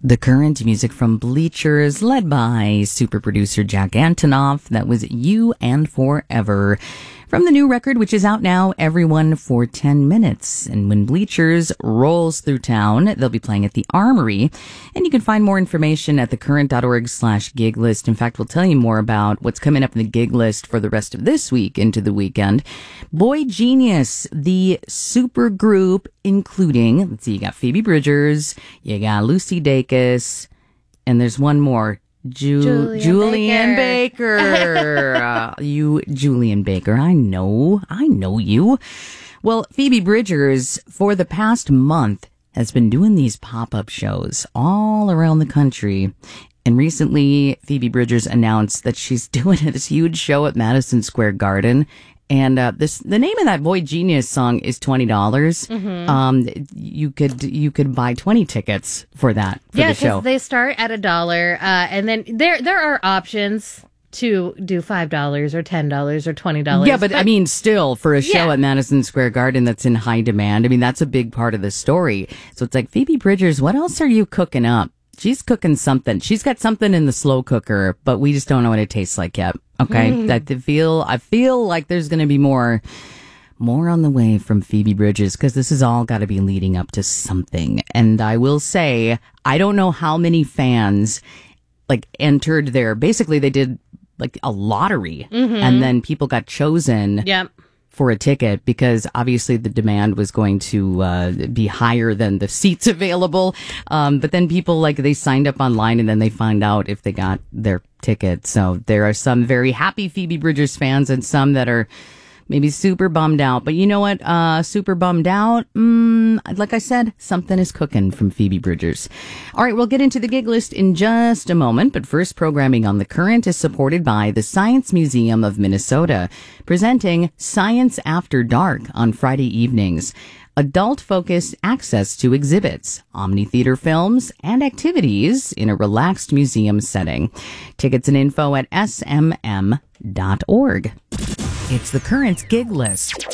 The Current, music from Bleachers, led by super producer Jack Antonoff. That was You and Forever. From the new record, which is out now, Everyone for 10 Minutes. And when Bleachers rolls through town, they'll be playing at the Armory. And you can find more information at thecurrent.org/gig list. In fact, we'll tell you more about what's coming up in the gig list for the rest of this week into the weekend. Boy Genius, the super group, including, let's see, you got Phoebe Bridgers, you got Lucy Dacus, and there's one more. Julian Baker. Julian Baker. I know you. Well, Phoebe Bridgers, for the past month, has been doing these pop-up shows all around the country. And recently, Phoebe Bridgers announced that she's doing this huge show at Madison Square Garden. And the name of that Boy Genius song is $20. Mm-hmm. You could buy 20 tickets for that the show. Yeah, they start at $1, and then there are options to do $5 or $10 or $20. Yeah, but I mean, still for a show at Madison Square Garden that's in high demand. I mean, that's a big part of the story. So it's like, Phoebe Bridgers, what else are you cooking up? She's cooking something. She's got something in the slow cooker, but we just don't know what it tastes like yet. Okay, I feel like there's going to be more on the way from Phoebe Bridgers, because this has all got to be leading up to something. And I will say, I don't know how many fans entered there. Basically, they did a lottery, and then people got chosen. Yep. For a ticket, because obviously the demand was going to be higher than the seats available. But then people they signed up online and then they find out if they got their ticket. So there are some very happy Phoebe Bridgers fans and some that are maybe super bummed out. But you know what? Super bummed out. Like I said, something is cooking from Phoebe Bridgers. All right, we'll get into the gig list in just a moment. But first, programming on The Current is supported by the Science Museum of Minnesota, presenting Science After Dark on Friday evenings. Adult-focused access to exhibits, Omni-theater films, and activities in a relaxed museum setting. Tickets and info at smm.org. It's The Current's gig list.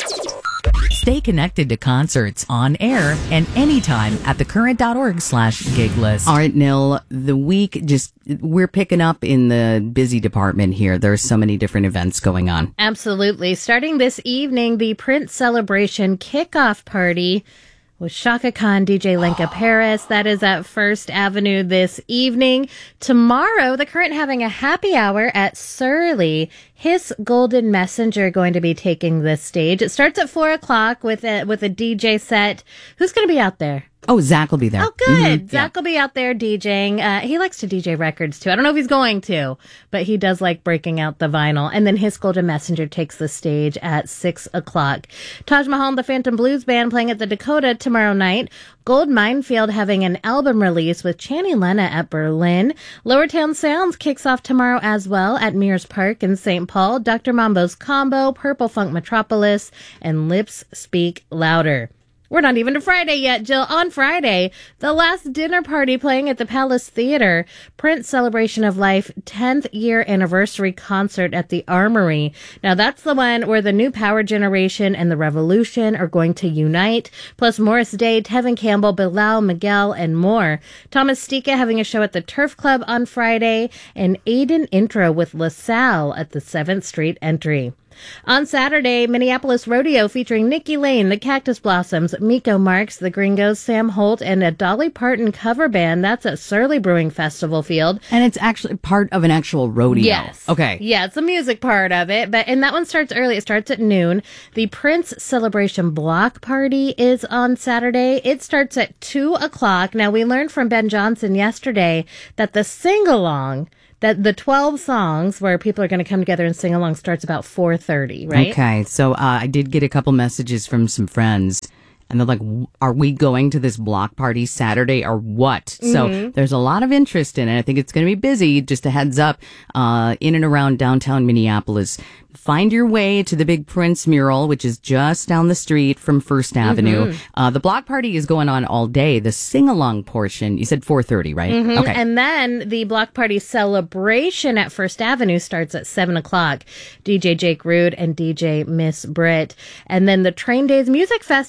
Stay connected to concerts on air and anytime at thecurrent.org/gig list. All right, Nil, the week we're picking up in the busy department here. There's so many different events going on. Absolutely. Starting this evening, the Prince Celebration kickoff party with Chaka Khan, DJ Lenka Paris. That is at First Avenue this evening. Tomorrow, The Current having a happy hour at Surly. His Golden Messenger going to be taking this stage. It starts at 4 o'clock with a DJ set. Who's going to be out there? Oh, Zach will be there. Oh, good. Mm-hmm. Zach will be out there DJing. He likes to DJ records, too. I don't know if he's going to, but he does like breaking out the vinyl. And then His Golden Messenger takes the stage at 6 o'clock. Taj Mahal and the Phantom Blues Band playing at the Dakota tomorrow night. Gold Minefield having an album release with Channing Lena at Berlin. Lowertown Sounds kicks off tomorrow as well at Mears Park in St. Paul. Dr. Mambo's Combo, Purple Funk Metropolis, and Lips Speak Louder. We're not even to Friday yet, Jill. On Friday, the last dinner party playing at the Palace Theater. Prince Celebration of Life 10th year anniversary concert at the Armory. Now, that's the one where the new Power Generation and the Revolution are going to unite. Plus Morris Day, Tevin Campbell, Bilal, Miguel, and more. Thomas Stika having a show at the Turf Club on Friday. And Aiden Intro with LaSalle at the 7th Street Entry. On Saturday, Minneapolis Rodeo featuring Nikki Lane, the Cactus Blossoms, Miko Marks, the Gringos, Sam Holt, and a Dolly Parton cover band. That's at Surly Brewing Festival Field. And it's actually part of an actual rodeo. Yes. Okay. Yeah, it's a music part of it. And that one starts early. It starts at noon. The Prince Celebration Block Party is on Saturday. It starts at 2 o'clock. Now, we learned from Ben Johnson yesterday that the sing-along, that the 12 songs where people are going to come together and sing along starts about 4:30, right? Okay, so I did get a couple messages from some friends, and they're like, are we going to this block party Saturday or what? Mm-hmm. So there's a lot of interest in it. I think it's going to be busy. Just a heads up, in and around downtown Minneapolis. Find your way to the big Prince mural, which is just down the street from First Avenue. Mm-hmm. The block party is going on all day. The sing-along portion, you said 4:30, right? Mm-hmm. Okay. And then the block party celebration at First Avenue starts at 7 o'clock. DJ Jake Rude and DJ Miss Britt. And then the Train Days Music Fest is also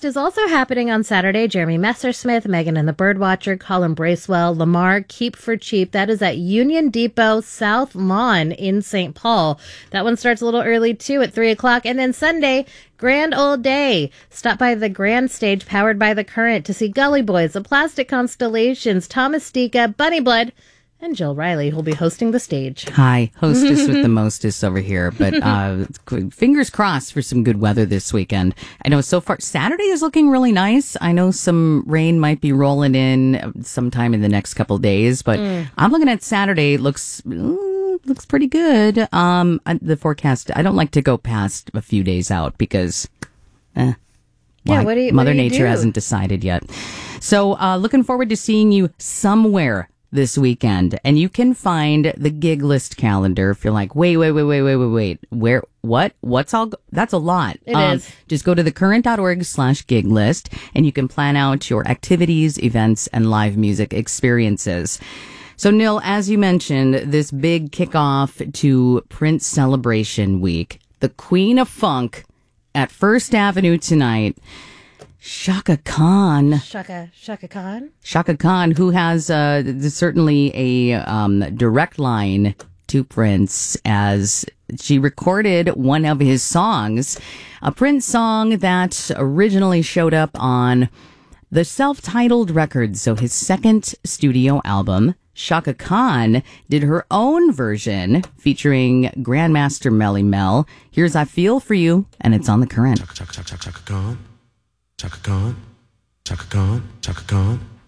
happening on Saturday. Jeremy Messersmith, Megan and the Birdwatcher, Colin Bracewell, Lamar, Keep for Cheap. That is at Union Depot South Lawn in St. Paul. That one starts a little early, too, at 3 o'clock. And then Sunday, Grand Old Day. Stop by the Grand Stage powered by The Current to see Gully Boys, The Plastic Constellations, Thomas Stika, Bunny Blood, and Jill Riley, who'll be hosting the stage. Hi, hostess with the mostest over here. But fingers crossed for some good weather this weekend. I know so far Saturday is looking really nice. I know some rain might be rolling in sometime in the next couple of days, but I'm looking at Saturday. Looks pretty good. The forecast, I don't like to go past a few days out because Mother Nature hasn't decided yet. So looking forward to seeing you somewhere this weekend. And you can find the gig list calendar if you're like, wait. Where, what? That's a lot. It is. Just go to thecurrent.org/gig list and you can plan out your activities, events, and live music experiences. So, Nil, as you mentioned, this big kickoff to Prince Celebration Week, the Queen of Funk at First Avenue tonight, Chaka Khan. Chaka Khan? Chaka Khan, who has certainly a direct line to Prince, as she recorded one of his songs, a Prince song that originally showed up on the self-titled record, so his second studio album. Chaka Khan did her own version featuring Grandmaster Melly Mel. Here's I Feel For You, and it's on The Current. Chaka Khan. Chaka Khan, Chaka Khan, Chaka Khan.